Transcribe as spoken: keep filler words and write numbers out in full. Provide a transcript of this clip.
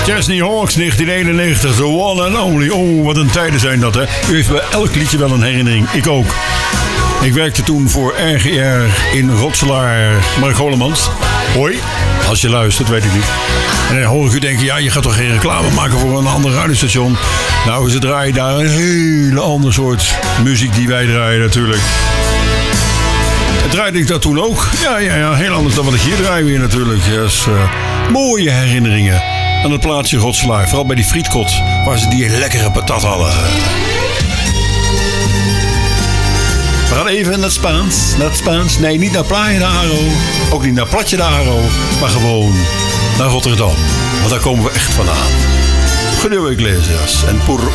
Chesney Hawkes, negentien eenennegentig, the one and only. Oh, wat een tijden zijn dat, hè. U heeft bij elk liedje wel een herinnering. Ik ook. Ik werkte toen voor R G R in Rotselaar. Mark Holemans. Hoi, als je luistert, weet ik niet. En dan hoor ik u denken, ja, je gaat toch geen reclame maken voor een ander radiostation? Nou, ze draaien daar een hele ander soort muziek die wij draaien natuurlijk. Draaide ik dat toen ook? Ja, ja, ja, heel anders dan wat ik hier draai weer natuurlijk. Yes, uh, mooie herinneringen aan het plaatsje Rotselaar. Vooral bij die frietkot, waar ze die lekkere patat hadden. We gaan even naar het Spaans. Naar het Spaans. Nee, niet naar Playa de Aro. Ook niet naar Platje de Aro. Maar gewoon naar Rotterdam. Want daar komen we echt vandaan. Julio Iglesias en Por